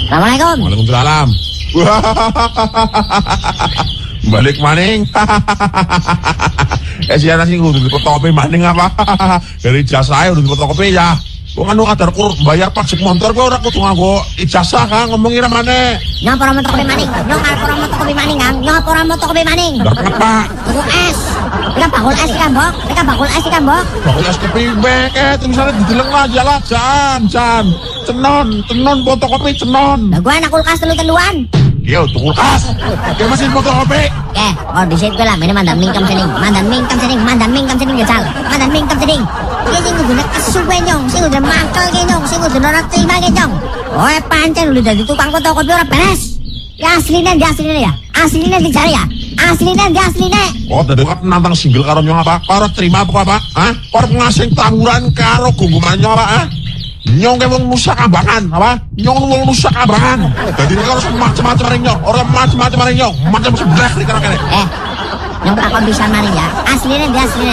Assalamualaikum. Waalaikumsalam. Balik maning. Si anak sih udah fotokopi maning apa? Dari jasa udah fotokopi ya. Wong anu kadar kur bayar pajak motor kowe ora kudu nganggo ijazah Kang, ngomongi ra maneh. Nyapa ora fotokopi maning? Nyapa ora fotokopi maning, Kang? Nyapa ora fotokopi maning? Lah kenapa? Kudu es. Iki bakul es iki, Mbok. Iki bakul es iki, Mbok. Bakul es kepiye tulisannya dideleng aja lah, Jan. Cenon fotokopi cenon. Lah gua anak kulkas telu-teluan. Iya, untuk kulkas. Ya mesin fotokopi. Oh disit gue lah, ini mandan mingkem sening jajal. Mandan mingkem sening. Ini sing kudu nek asu kowe nyong, sing kudu mangkel ke nyong, sing kudu ora terima ke nyong. Oh pancen lu dadi tukang fotokopi ora beres. Ya asline ya. Asline dicari ya. Asline. Oh, dadi kok nantang single karo nyong apa? Karo terima apa? Hah? Karo ngasing tawuran karo gungguman nyong apa? Nyong ke wong Nusa Kambangan, apa? Nyong wong Nusa Kambangan. Dadi nek harus macam-macam ring nyong, ora macam-macam ring nyong, macam sebelah ning kene. Nyong takon bisa mari ya. Asline.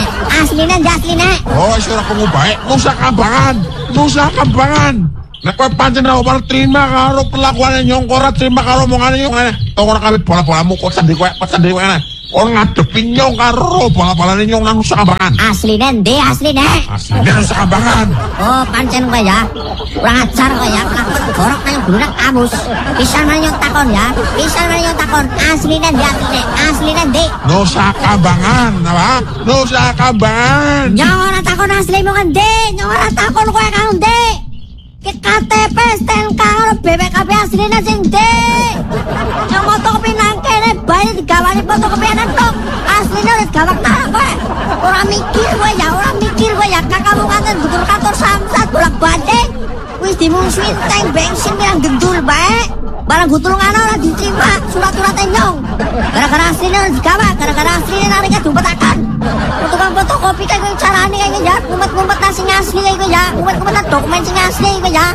Oh, iso ora pengubahe Nusa Kambangan. Nek kowe pancen ora terima karo perlakuane nyong, ora terima karo omongane nyong ngene. Ora kawit bola-bolamu kok sendiri kowe ngene. Orang ngadepi nyong karo bala-balane nyong nang Nusa Kambangan. Asline. Asline Nusa Kambangan. Oh, pancen kowe ya. Kurang ajar kowe ya. Lakon gorok nang gulunak kamus. Pisan nyong takon ya. Asline. Nusa Kambangan, apa? Nusa Kambangan. Nyong ora takon aslimu ngendi? Nyong ora takon kowe kang endi? Ki KTP STNK karo BPKB asline sing ndi? Nyong fotokopi nang kene bae digawani fotokopi tok. Asline wis gawak nang kowe. Ora mikir kowe ya. Kakakmu kangen butuh kantor samsat bolak-balik. Wis dimungsuhi tank bensin pirang gendul bae. Barang gutulungan ora diterima surat-surate nyong. Gara-gara asline wis gawak, gara-gara asline narike dumpetakan. Tukang fotokopi kayak carane kayak ya, ngumpet-ngumpet sing asli kayak ya, ngumpet-ngumpet dokumen sing asli kayak ya.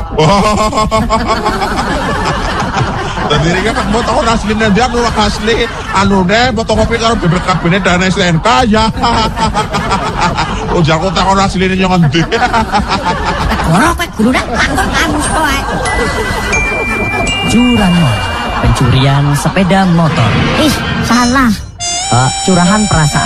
Tadi ini kan foto aslinya dia nolak asli, fotokopi karo BPKB dan STNK ya. Ujar kok takon aslinya nyong endi. Gorok kowe guludak takon kamus kowe. Curanmor, pencurian sepeda motor. Ih, salah. Curahan perasaan.